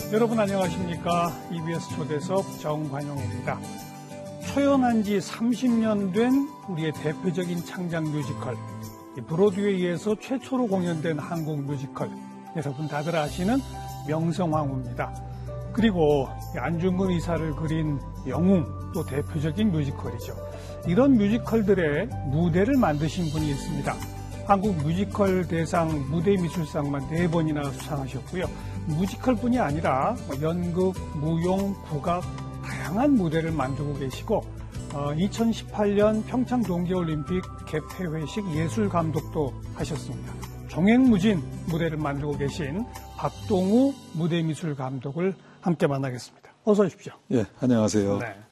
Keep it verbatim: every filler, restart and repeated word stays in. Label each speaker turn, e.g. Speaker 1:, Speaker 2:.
Speaker 1: 여러분 안녕하십니까? 이비에스 초대석 정관용입니다. 초연한 지 삼십 년 된 우리의 대표적인 창작 뮤지컬, 브로드웨이에서 최초로 공연된 한국 뮤지컬, 여러분 다들 아시는 명성황후입니다. 그리고 안중근 의사를 그린 영웅, 또 대표적인 뮤지컬이죠. 이런 뮤지컬들의 무대를 만드신 분이 있습니다. 한국 뮤지컬 대상 무대미술상만 네 번이나 수상하셨고요. 뮤지컬뿐이 아니라 연극, 무용, 국악 다양한 무대를 만들고 계시고 어, 이천십팔 년 평창 동계올림픽 개폐회식 예술감독도 하셨습니다. 종횡무진 무대를 만들고 계신 박동우 무대미술감독을 함께 만나겠습니다. 어서 오십시오.
Speaker 2: 예, 안녕하세요.
Speaker 1: 네.